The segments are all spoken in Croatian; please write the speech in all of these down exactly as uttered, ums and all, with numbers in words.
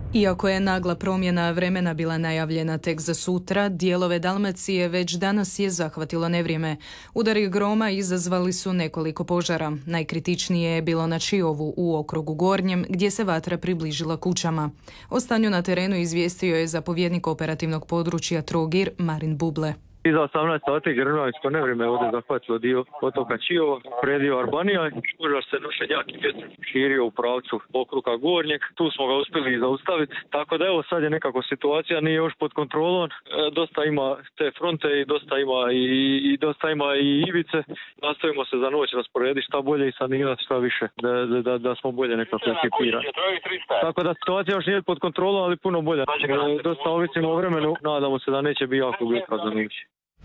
Iako je nagla promjena vremena bila najavljena tek za sutra, dijelove Dalmacije već danas je zahvatilo nevrijeme. Udari groma izazvali su nekoliko požara. Najkritičnije je bilo na Čiovu u okrugu Gornjem, gdje se vatra približila kućama. O stanju na terenu izvijestio je zapovjednik operativnog područja Trogir Marin Buble. Iza osamnaest sati grmljavinsko nevrijeme ovdje zahvatilo dio otoka Čiovo, predio Arbanija. Požar se nošen jakim vjetrom širio u pravcu okruga Gornjeg. Tu smo ga uspjeli zaustaviti. Tako da evo sad je nekako situacija nije još pod kontrolom. E, dosta ima te fronte i dosta ima i, i dosta ima i ivice. Nastavimo se za noć rasporediti šta bolje i sanirati šta više. Da, da, da smo bolje nekako ekipirani. Tako da situacija još nije pod kontrolom, ali puno bolje. E, dosta ovisimo o vremenu. Nadamo se da neće biti jako vjetra za nić.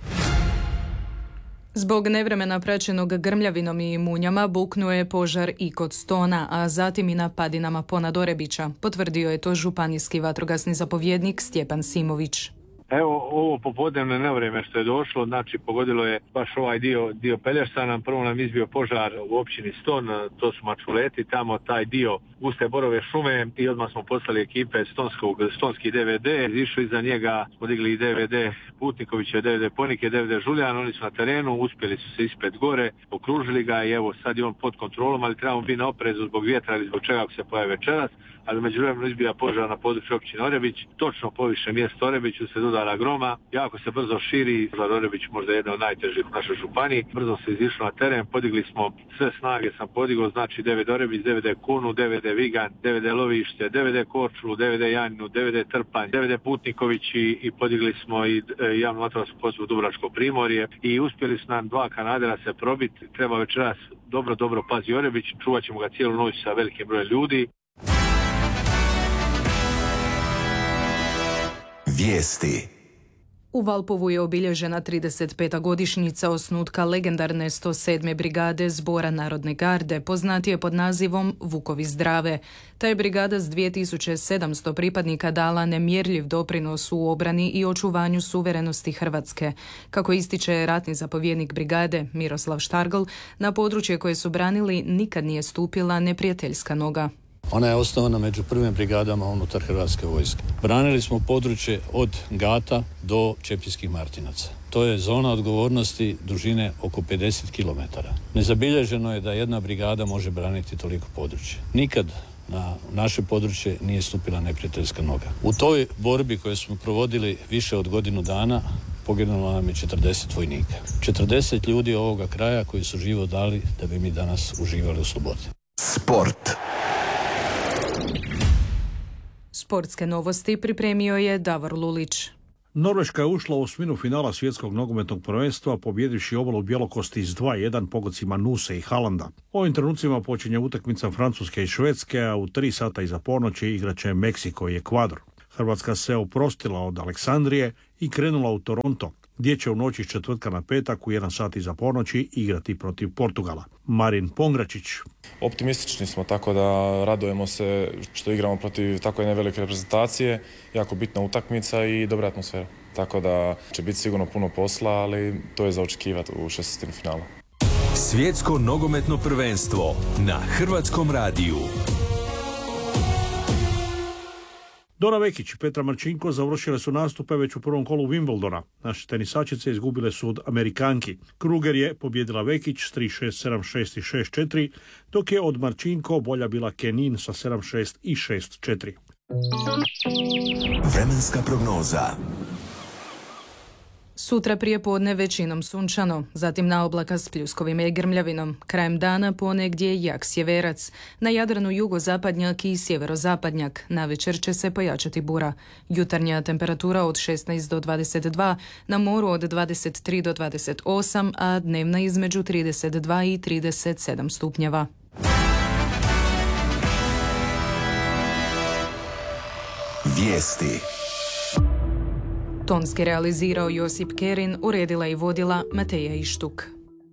Zbog nevremena praćenog grmljavinom i munjama buknuo je požar i kod Stona, a zatim i na padinama ponad Orebića. Potvrdio je to županijski vatrogasni zapovjednik Stjepan Simović. Evo ovo popodnevno nevrijeme što je došlo, znači pogodilo je baš ovaj dio, dio Pelješana. Prvo nam izbio požar u općini Ston, to su Mačuleti, tamo taj dio guste borove šume i odmah smo poslali ekipe Stonskog, Stonski D V D, išli iza njega, smo digli i D V D Putnikoviće, D V D Ponike, D V D Žuljan, oni su na terenu, uspjeli su se ispred gore, okružili ga i evo sad je on pod kontrolom, ali trebamo biti na oprezu zbog vjetra ili zbog čega ako se pojavi večeras, ali međuvremenu izbija požar na području općine Orebić, točno poviše mjesto Orebiću se dodala groma, jako se brzo širi, požar Orebić možda jedna od najtežih u našoj županiji, brzo se izišlo na teren, podigli smo sve snage, sam podigao, znači D V D Orebić, D V D Kunu, D V D Vigan, D V D Lovište, D V D Korčulu, D V D Janinu, D V D Trpanj, D V D Putniković i, i podigli smo i e, javnu vatrogasnu postrojbu Dubrovačko primorje i uspjeli su nam dva kanadera se probiti, treba večeras dobro, dobro pazi Orebić, čuvat ćemo ga cijelu noć sa velikim brojem ljudi. Vijesti. U Valpovu je obilježena trideset peta godišnjica osnutka legendarne sto sedme brigade Zbora narodne garde, poznatije pod nazivom Vukovi zdrave. Ta je brigada s dvije tisuće sedamsto pripadnika dala nemjerljiv doprinos u obrani i očuvanju suverenosti Hrvatske. Kako ističe ratni zapovjednik brigade Miroslav Štargl, na područje koje su branili nikad nije stupila neprijateljska noga. Ona je osnovana među prvim brigadama unutar Hrvatske vojske. Branili smo područje od Gata do Čepljskih Martinaca. To je zona odgovornosti dužine oko pedeset kilometara. Nezabilježeno je da jedna brigada može braniti toliko područje. Nikad na naše područje nije stupila neprijateljska noga. U toj borbi koju smo provodili više od godinu dana poginulo nam je četrdeset vojnika. četrdeset ljudi ovoga kraja koji su život dali da bi mi danas uživali u slobodi. Sport. Sportske novosti pripremio je Davor Lulić. Norveška je ušla u osminu finala svjetskog nogometnog prvenstva pobjedivši obalu bjelokosti s dva jedan pogodcima Nuse i Halanda. Ovim trenucima počinje utakmica Francuske i Švedske, a u tri sata iza ponoći igraće Meksiko i Ekvador. Hrvatska se oprostila od Aleksandrije i krenula u Toronto, gdje će u noći s četvrtka na petak u jedan sat iza ponoći igrati protiv Portugala. Marin Pongračić. Optimistični smo, tako da radujemo se što igramo protiv tako jedne velike reprezentacije, jako bitna utakmica i dobra atmosfera. Tako da će biti sigurno puno posla, ali to je za očekivati u šestnaestom finalu. Svjetsko nogometno prvenstvo na Hrvatskom radiju. Dora Vekić i Petra Marčinko završile su nastupe već u prvom kolu Wimbledona. Naše tenisačice izgubile su od Amerikanki. Kruger je pobjedila Vekić s tri šest, sedam šest i šest četiri, dok je od Marčinko bolja bila Kenin sa sedam šest i šest četiri. Vremenska prognoza. Sutra prije podne većinom sunčano, zatim na oblaka s pljuskovima i grmljavinom. Krajem dana ponegdje jak sjeverac. Na Jadranu jugozapadnjak i sjeverozapadnjak. Navečer će se pojačati bura. Jutarnja temperatura od šesnaest do dvadeset dva, na moru od dvadeset tri do dvadeset osam, a dnevna između trideset dva i trideset sedam stupnjeva. Vijesti. Tonski realizirao Josip Kerin, uredila i vodila Mateja Ištuk.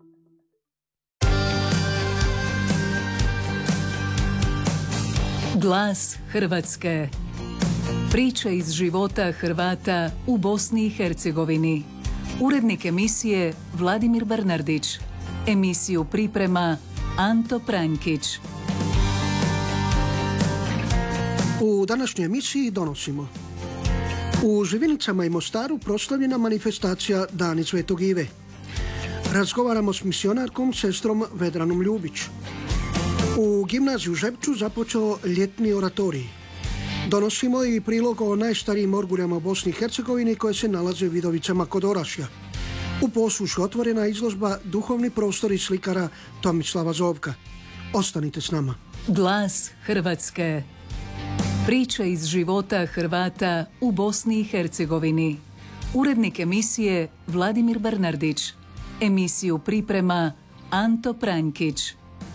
Glas Hrvatske. Priče iz života Hrvata u Bosni i Hercegovini. Urednik emisije Vladimir Bernardić. Emisiju priprema Anto Pranjkić. U današnjoj emisiji donosimo: u Živinicama i Mostaru proslavljena manifestacija Dani Svetog Ive. Razgovaramo s misionarkom sestrom Vedranom Ljubić. U gimnaziju Žepču započeo ljetni oratorij. Donosimo i prilog o najstarijim orguljama u Bosni i Hercegovini koje se nalaze u Vidovicama kod Orašja. U Posušu otvorena izložba Duhovni prostori slikara Tomislava Zovka. Ostanite s nama. Glas Hrvatske. Priče iz života Hrvata u Bosni i Hercegovini. Urednik emisije Vladimir Bernardić. Emisiju priprema Anto Pranjkić.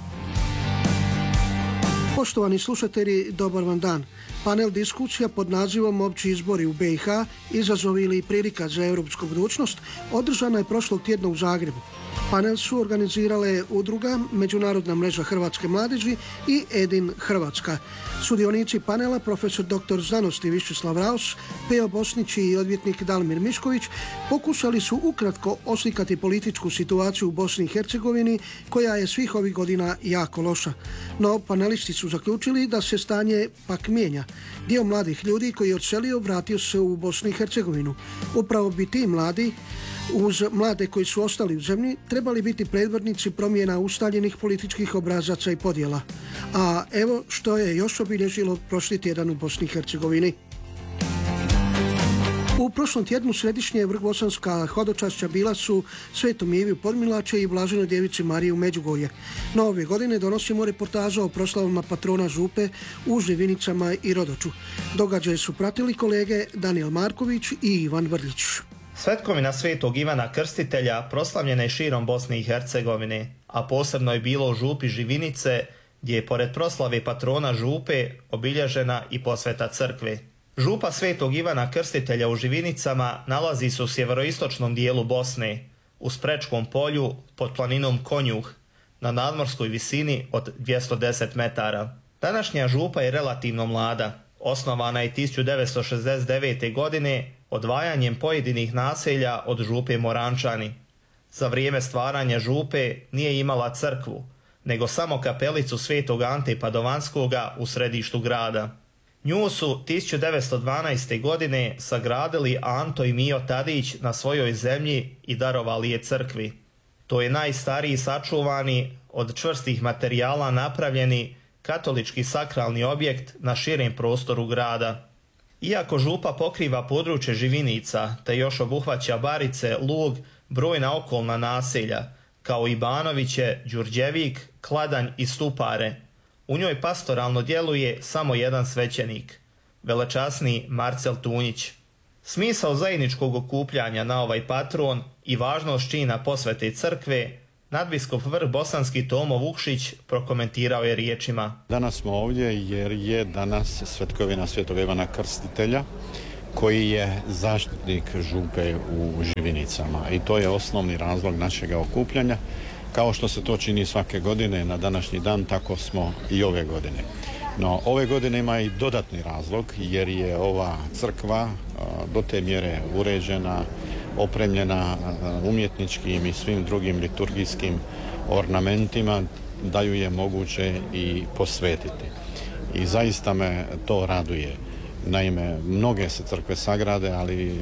Poštovani slušatelji, dobar vam dan. Panel diskusija pod nazivom Opći izbori u be i ha, izazovi ili prilika za europsku budućnost, održana je prošlog tjedna u Zagrebu. Panel su organizirale udruga Međunarodna mreža Hrvatske mladeži i Edin Hrvatska. Sudionici panela profesor doktor znanosti Višeslav Raos, Peo Bosnić i odvjetnik Dalmir Mišković pokušali su ukratko oslikati političku situaciju u Bosni i Hercegovini koja je svih ovih godina jako loša. No panelisti su zaključili da se stanje pak mijenja. Dio mladih ljudi koji je odselio vratio se u Bosnu i Hercegovinu. Upravo bi ti mladi uz mlade koji su ostali u zemlji trebali biti predvodnici promjena ustaljenih političkih obrazaca i podjela. A evo što je još obilježilo prošli tjedan u Bosni i Hercegovini. U prošlom tjednu središnje vrhbosanska hodočašća bila su Svetom Ivi u Podmilače i Blaženoj Djevici Mariji u Međugorje. No ove godine donosimo reportažu o proslavama patrona Župe u Živinicama i Rodoču. Događaje su pratili kolege Danijel Marković i Ivan Vrlić. Svetkovina Svetog Ivana Krstitelja proslavljena je širom Bosne i Hercegovine, a posebno je bilo u Župi Živinice, gdje je pored proslave patrona Župe obilježena i posveta crkve. Župa Svetog Ivana Krstitelja u Živinicama nalazi se u sjeveroistočnom dijelu Bosne, u Sprečkom polju pod planinom Konjuh, na nadmorskoj visini od dvjesto deset metara. Današnja župa je relativno mlada. Osnovana je tisuću devetsto šezdeset devete. godine odvajanjem pojedinih naselja od župe Morančani. Za vrijeme stvaranja župe nije imala crkvu, nego samo kapelicu Svetog Ante Padovanskoga u središtu grada. Nju su tisuću devetsto dvanaeste. godine sagradili Anto i Mijo Tadić na svojoj zemlji i darovali je crkvi. To je najstariji sačuvani, od čvrstih materijala napravljeni katolički sakralni objekt na širem prostoru grada. Iako župa pokriva područje Živinica, te još obuhvaća Barice, Lug, brojna okolna naselja, kao i Banoviće, Đurđevik, Kladanj i Stupare, u njoj pastoralno djeluje samo jedan svećenik, velečasni Marcel Tunjić. Smisao zajedničkog okupljanja na ovaj patron i važnost čina posvete crkve nadbiskup vrhbosanski Tomo Vukšić prokomentirao je riječima: Danas smo ovdje jer je danas svetkovina Svetog Ivana Krstitelja, koji je zaštitnik župe u Živinicama, i to je osnovni razlog našega okupljanja. Kao što se to čini svake godine na današnji dan, tako smo i ove godine. No, ove godine ima i dodatni razlog, jer je ova crkva do te mjere uređena, opremljena umjetničkim i svim drugim liturgijskim ornamentima, da ju je moguće i posvetiti. I zaista me to raduje. Naime, mnoge se crkve sagrade, ali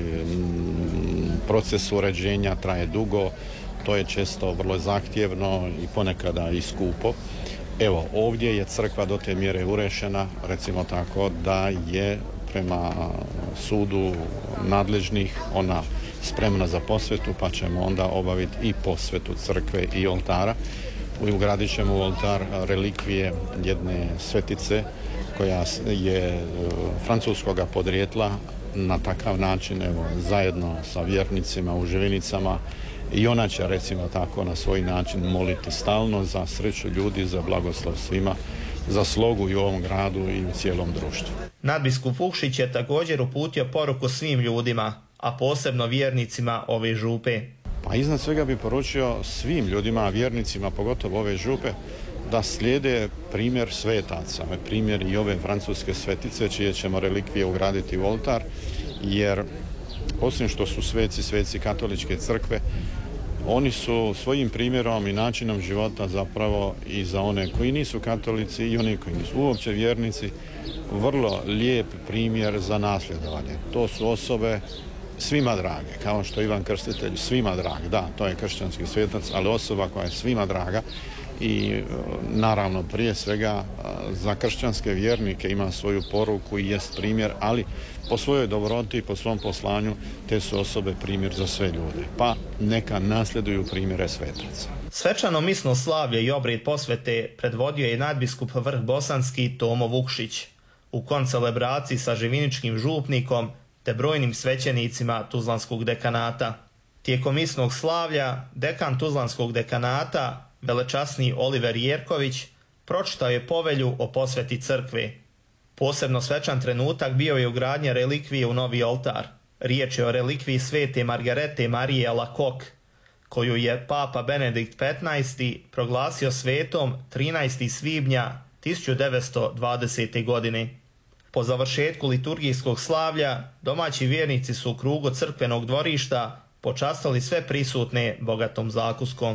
proces uređenja traje dugo, to je često vrlo zahtjevno i ponekada i skupo. Evo, ovdje je crkva do te mjere urešena, recimo tako, da je prema sudu nadležnih ona spremna za posvetu, pa ćemo onda obaviti i posvetu crkve i oltara. Ugradit ćemo u oltar relikvije jedne svetice koja je francuskoga podrijetla, na takav način, evo, zajedno sa vjernicima u Živinicama, i ona će, recimo tako, na svoj način moliti stalno za sreću ljudi, za blagoslov svima, za slogu i u ovom gradu i u cijelom društvu. Nadbiskup Vukšić je također uputio poruku svim ljudima, a posebno vjernicima ove župe. Pa iznad svega bi poručio svim ljudima, vjernicima, pogotovo ove župe, da slijede primjer svetaca, primjer i ove francuske svetice, čije ćemo relikvije ugraditi u oltar, jer osim što su sveci, sveci katoličke crkve, oni su svojim primjerom i načinom života zapravo i za one koji nisu katolici i oni koji nisu uopće vjernici vrlo lijep primjer za nasljedovanje. To su osobe svima drage, kao što Ivan Krstitelj svima drag, da, to je kršćanski svetac, ali osoba koja je svima draga i naravno prije svega za kršćanske vjernike ima svoju poruku i jest primjer, ali po svojoj dobroti i po svom poslanju te su osobe primjer za sve ljude, pa neka nasljeduju primjere svetaca. Svečano misno slavlje i obred posvete predvodio je nadbiskup Vrh Bosanski Tomo Vukšić u koncelebraciji sa živiničkim župnikom te brojnim svećenicima Tuzlanskog dekanata. Tijekom misnog slavlja dekan Tuzlanskog dekanata, velečasni Oliver Jerković, pročitao je povelju o posveti crkve. Posebno svečan trenutak bio je ugradnja relikvije u novi oltar. Riječ je o relikviji svete Margarete Marije Alacoque, koju je papa Benedikt petnaesti. proglasio svetom trinaestog svibnja tisuću devetsto dvadesete. godine. Po završetku liturgijskog slavlja, domaći vjernici su u krugu crkvenog dvorišta počastili sve prisutne bogatom zakuskom.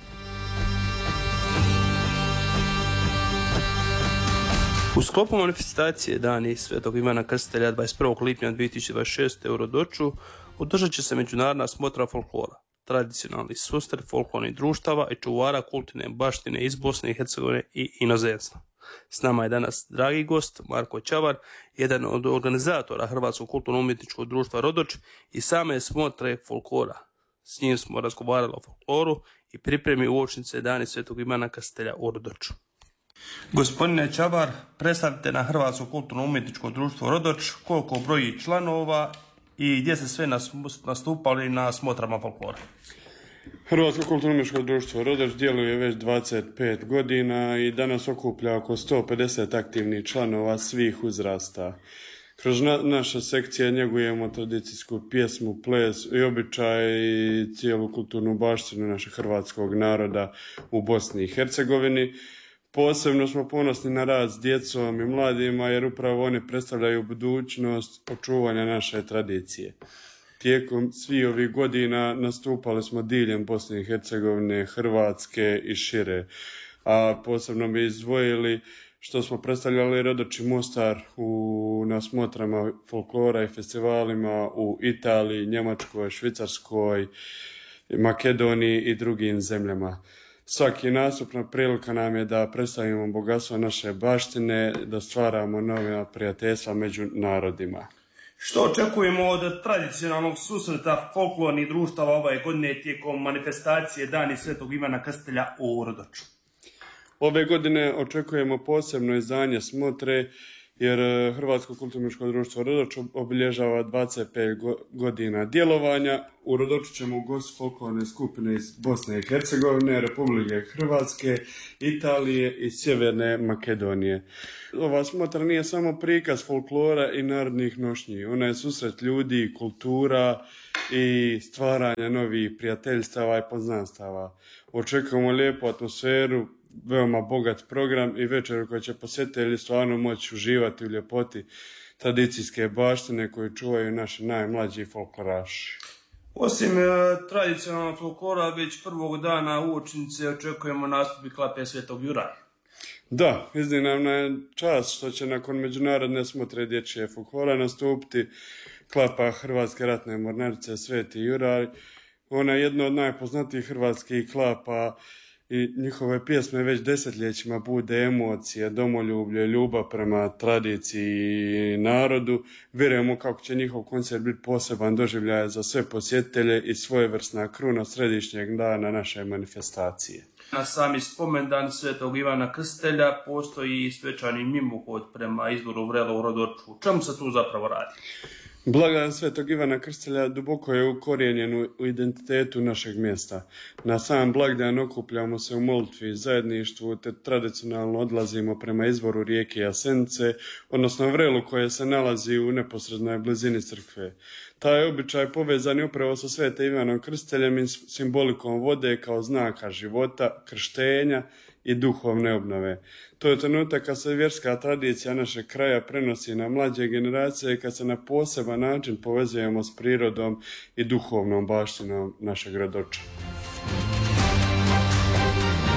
U sklopu manifestacije Dani Svetog Ivana Krstitelja dvadeset prvog lipnja dvije tisuće dvadeset šeste. u Rodoču održat će se međunarodna smotra folklora, tradicionalni susret folklornih društava i čuvara kulturne baštine iz Bosne i Hercegovine i inozemstva. S nama je danas dragi gost Marko Čavar, jedan od organizatora Hrvatskog kulturno-umjetničkog društva Rodoč i same smotre folklora. S njim smo razgovarali o folkloru i pripremi uočnice Dani Svetog Ivana Krstitelja u Rodoču. Gospodine Čavar, predstavite na Hrvatsko kulturno-umjetničko društvo Rodoč, koliko broji članova i gdje se sve nastupali na smotrama folklora. Hrvatsko kulturno-umjetničko društvo Rodoč djeluje već dvadeset pet godina i danas okuplja oko sto pedeset aktivnih članova svih uzrasta. Kroz na, naše sekcije njegujemo tradicijsku pjesmu, ples i običaj i cijelu kulturnu baštinu našeg hrvatskog naroda u Bosni i Hercegovini. Posebno smo ponosni na rad s djecom i mladima jer upravo oni predstavljaju budućnost očuvanja naše tradicije. Tijekom svih ovih godina nastupali smo diljem Bosne i Hercegovine, Hrvatske i šire. A posebno bi izdvojili što smo predstavljali Rodoč i Mostar u, na smotrama folklora i festivalima u Italiji, Njemačkoj, Švicarskoj, Makedoniji i drugim zemljama. Svaki nastupna prilika nam je da predstavimo bogatstvo naše baštine, da stvaramo nove prijateljstva među narodima. Što očekujemo od tradicionalnog susreta folklornih društava ove godine tijekom manifestacije Dani Svetog Ivana Krstitelja u Rodoču? Ove godine očekujemo posebno izdanje smotre jer Hrvatsko kulturno-umjetničko društvo Rodoč obilježava dvadeset pet godina djelovanja. U Rodoču ćemo ugostiti folklorne skupine iz Bosne i Hercegovine, Republike Hrvatske, Italije i Sjeverne Makedonije. Ova smotra nije samo prikaz folklora i narodnih nošnji, ona je susret ljudi, kultura i stvaranja novih prijateljstava i poznanstava. Očekujemo lijepu atmosferu, veoma bogat program i večer koji će posjetitelji stvarno moći uživati u ljepoti tradicijske baštine koju čuvaju naši najmlađi folkloraši. Osim e, tradicionalnog folklora, već prvog dana uočnice očekujemo nastup klape Svetog Juraja. Da, iznimna je čast što će nakon međunarodne smotre dječje folklora nastupiti klapa Hrvatske ratne mornarice Sveti Juraj. Ona je jedna od najpoznatijih hrvatskih klapa i njihove pjesme već desetljećima bude emocije, domoljublje, ljubav prema tradiciji i narodu. Vjerujemo kako će njihov koncert biti poseban doživljaj za sve posjetitelje i svojevrsna kruna središnjeg dana naše manifestacije. Na sami spomendan Svetog Ivana Krstitelja postoji svečani mimohod prema izvoru Vrelo u Rodoču. Čemu se tu zapravo radi? Blagdan Svetog Ivana Krstitelja duboko je ukorijenjen u identitetu našeg mjesta. Na sam blagdan okupljamo se u molitvi i zajedništvu te tradicionalno odlazimo prema izvoru rijeke Jasenice, odnosno Vrelu koje se nalazi u neposrednoj blizini crkve. Taj običaj povezan je upravo sa Svetim Ivanom Krstiteljem i simbolikom vode kao znaka života, krštenja i duhovne obnove. To je trenutak kad se vjerska tradicija našeg kraja prenosi na mlađe generacije, kad se na poseban način povezujemo s prirodom i duhovnom baštinom našeg Rodoča.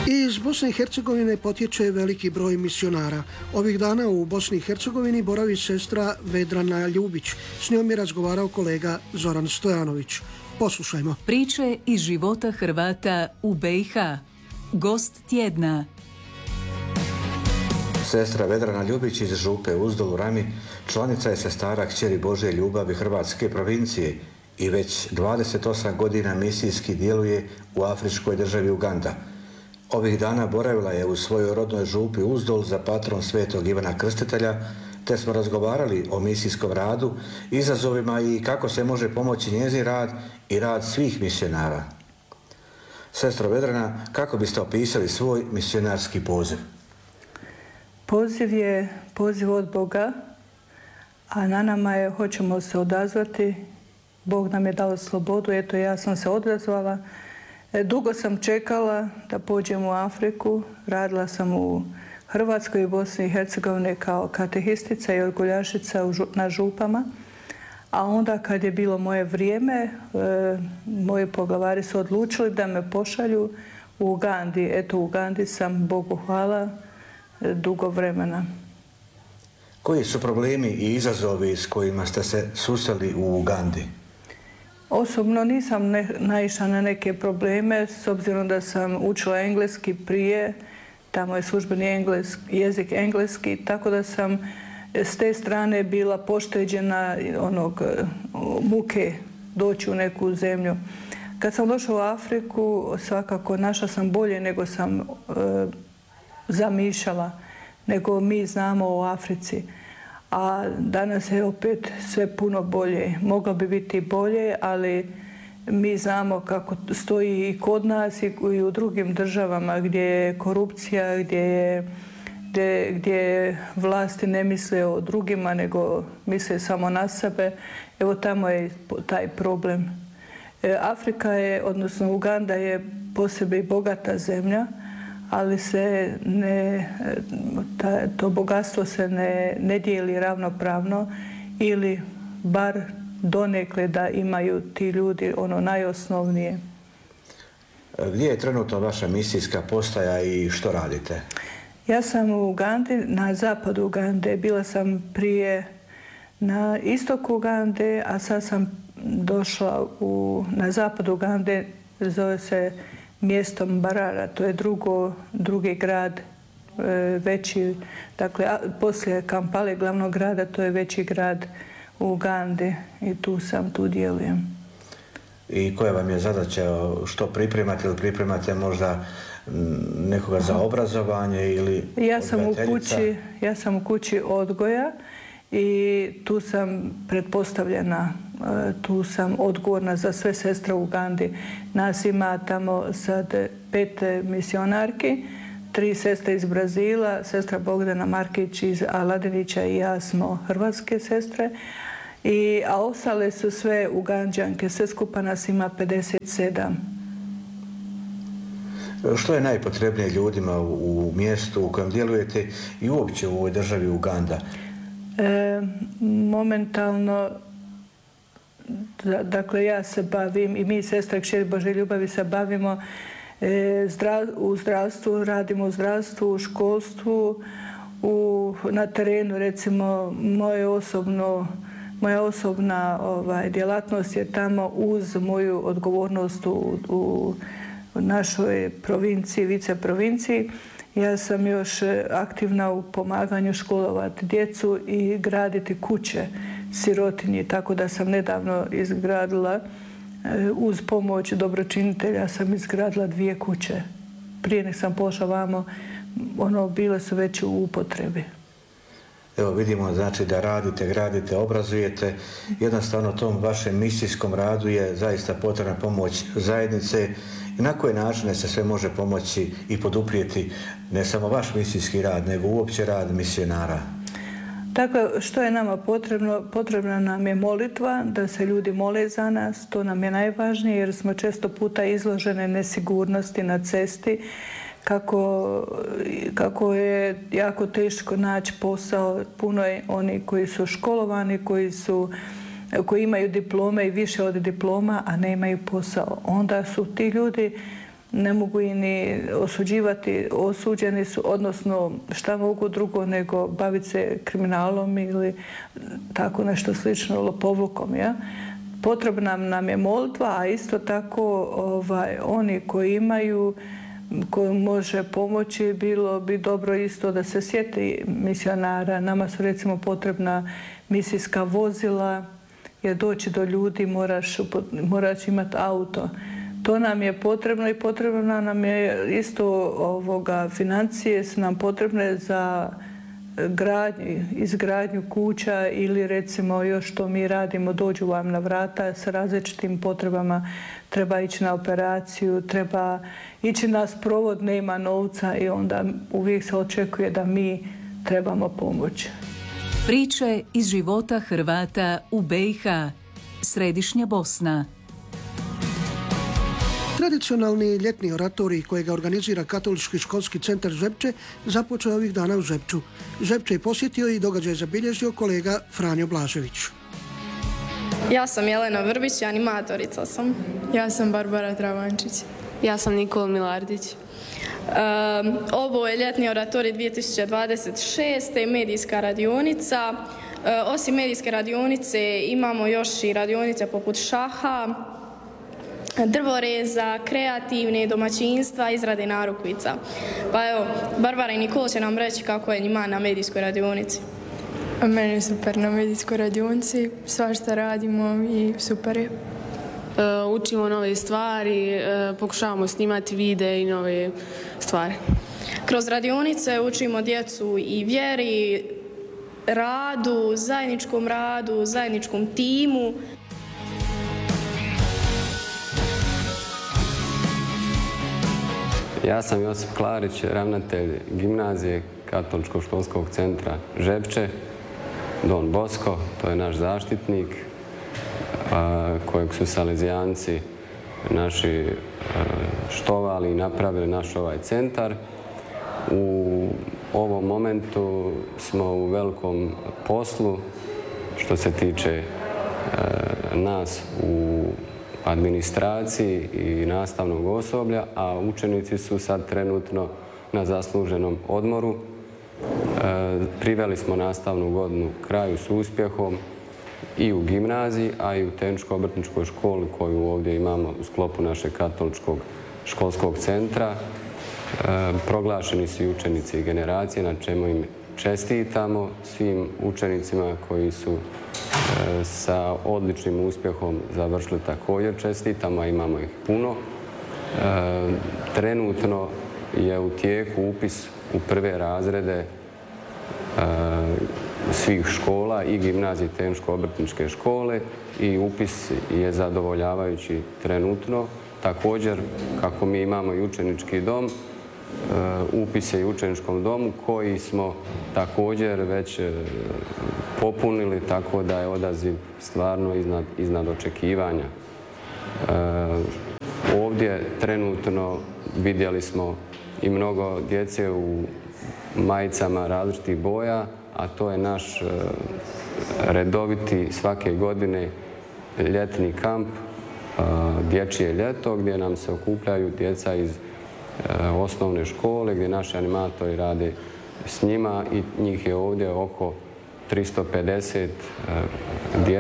Iz Bosne i Hercegovine potječe veliki broj misionara. Ovih dana u Bosni i Hercegovini boravi sestra Vedrana Ljubić. S njom je razgovarao kolega Zoran Stojanović. Poslušajmo. Priče iz života Hrvata u be i ha. Gost tjedna. Sestra Vedrana Ljubić iz župe Uzdol u Rami članica je sestara Kćeri Božje ljubavi Hrvatske provincije i već dvadeset osam godina misijski djeluje u afričkoj državi Uganda. Ovih dana boravila je u svojoj rodnoj župi Uzdol za patron svetog Ivana Krstitelja, te smo razgovarali o misijskom radu, izazovima i kako se može pomoći njezin rad i rad svih misionara. Sestro Vedrana, kako biste opisali svoj misionarski poziv? Poziv je poziv od Boga, a na nama je hoćemo se odazvati. Bog nam je dao slobodu, eto ja sam se odazvala. Dugo sam čekala da pođem u Afriku, radila sam u Hrvatskoj i Bosni i Hercegovini kao katehistica i orguljašica na župama. A onda kad je bilo moje vrijeme, e, moji poglavari su odlučili da me pošalju u Ugandi. Eto u Ugandi sam, Bogu hvala, e, dugo vremena. Koji su problemi i izazovi s kojima ste se susreli u Ugandi? Osobno nisam ne, naišla na neke probleme, s obzirom da sam učila engleski prije, tamo je službeni engleski, jezik engleski, tako da sam s te strane bila pošteđena onog muke doći u neku zemlju. Kad sam došla u Afriku, svakako našla sam bolje nego sam e, zamišljala, nego mi znamo o Africi. A danas je opet sve puno bolje. Moglo bi biti bolje, ali mi znamo kako stoji i kod nas i u drugim državama gdje je korupcija, gdje, je, gdje, gdje vlasti ne misle o drugima, nego misle samo na sebe. Evo tamo je taj problem. Afrika je, odnosno Uganda je po sebi bogata zemlja, ali se ne, ta, to bogatstvo se ne, ne dijeli ravnopravno ili bar donekle da imaju ti ljudi ono najosnovnije. Gdje je trenutno vaša misijska postaja i što radite? Ja sam u Ugandi, na zapadu Ugande. Bila sam prije na istoku Ugande, a sad sam došla u, na zapadu Ugande, zove se mjestom Barara, to je drugo, drugi grad, e, veći, dakle, a, poslije Kampale, glavnog grada, to je veći grad u Ugandi i tu sam, tu djelujem. I koja vam je zadaća, što pripremate ili pripremate možda nekoga za obrazovanje ili ja sam u kući, ja sam u kući odgoja i tu sam pretpostavljena, tu sam odgovorna za sve sestre u Ugandi. Nas ima tamo sad pet misionarki, tri sestre iz Brazila, sestra Bogdana Markić iz Aladinića i ja smo hrvatske sestre, i, a ostale su sve Uganđanke, sve skupa nas ima pedeset sedam. Što je najpotrebnije ljudima u mjestu u kojem djelujete i uopće u ovoj državi Uganda? E, momentalno, dakle ja se bavim i mi sestra Kćeri Božje ljubavi se bavimo e, zdrav, u zdravstvu, radimo u zdravstvu, u školstvu, u, na terenu recimo moje osobno, moja osobna ovaj, djelatnost je tamo uz moju odgovornost u, u našoj provinciji, viceprovinciji. Ja sam još aktivna u pomaganju školovati djecu i graditi kuće sirotinji, tako da sam nedavno izgradila, uz pomoć dobročinitelja sam izgradila dvije kuće. Prije nek sam pošla vamo, ono, bile su već u upotrebi. Evo vidimo znači da radite, gradite, obrazujete. Jednostavno tom vašem misijskom radu je zaista potrebna pomoć zajednice. I na koje načine se sve može pomoći i poduprijeti ne samo vaš misijski rad, nego uopće rad misionara? Dakle, što je nama potrebno? Potrebna nam je molitva, da se ljudi mole za nas. To nam je najvažnije jer smo često puta izložene nesigurnosti na cesti. Kako, kako je jako teško naći posao, puno je oni koji su školovani, koji, su, koji imaju diplome i više od diploma, a ne imaju posao. Onda su ti ljudi ne mogu i ni osuđivati, osuđeni su, odnosno šta mogu drugo nego baviti se kriminalom ili tako nešto slično, lopovlukom. Ja? Potrebna nam je molitva, a isto tako ovaj, oni koji imaju, koji može pomoći, bilo bi dobro isto da se sjeti misionara. Nama su recimo potrebna misijska vozila, jer doći do ljudi moraš, moraš imati auto. To nam je potrebno i potrebno nam je isto ovoga, financije su nam potrebne za gradnju, izgradnju kuća ili recimo još što mi radimo, dođu vam na vrata sa različitim potrebama, treba ići na operaciju, treba ići na sprovod, nema novca i onda uvijek se očekuje da mi trebamo pomoći. Priče iz života Hrvata u B i H. Središnja Bosna. Tradicionalni ljetni oratorij kojega organizira Katolički školski centar Žepče započeo ovih dana u Žepču. Žepče je posjetio i događaj zabilježio kolega Franjo Blažević. Ja sam Jelena Vrbić, animatorica sam. Ja sam Barbara Travančić. Ja sam Nikola Milardić. Um, ovo je ljetni oratorij dvije tisuće dvadeset šeste. medijska radionica. Uh, osim medijske radionice imamo još i radionice poput šaha, drvoreza, kreativne, domaćinstva, izrade narukvica. Pa evo, Barbara i Nikola će nam reći kako je njima na medijskoj radionici. Meni je super na medijskoj radionici, svašta radimo i super je. Uh, učimo nove stvari, uh, pokušavamo snimati videe i nove stvari. Kroz radionice učimo djecu i vjeri, radu, zajedničkom radu, zajedničkom timu. Ja sam Josip Klarić, ravnatelj gimnazije Katoličkog školskog centra Žepče, Don Bosco, to je naš zaštitnik, a, kojeg su salezijanci naši a, štovali i napravili naš ovaj centar. U ovom momentu smo u velikom poslu što se tiče a, nas u administraciji i nastavnog osoblja, a učenici su sad trenutno na zasluženom odmoru. E, priveli smo nastavnu godinu kraju s uspjehom i u gimnaziji, a i u tehničko-obrtničkoj školi koju ovdje imamo u sklopu našeg katoličkog školskog centra. E, proglašeni su i učenici i generacije, na čemu im čestitamo svim učenicima koji su e, sa odličnim uspjehom završili također čestitamo, a imamo ih puno. E, trenutno je u tijeku upis u prve razrede e, svih škola i gimnazije tehničko-obrtničke škole i upis je zadovoljavajući trenutno. Također, kako mi imamo i učenički dom, upis je i u učeničkom domu koji smo također već popunili, tako da je odaziv stvarno iznad, iznad očekivanja. Ovdje trenutno vidjeli smo i mnogo djece u majicama različitih boja, a to je naš redoviti svake godine ljetni kamp, dječje ljeto, gdje nam se okupljaju djeca iz osnovne škole, gdje naši animatori rade s njima i njih je ovdje oko tristo pedeset djece.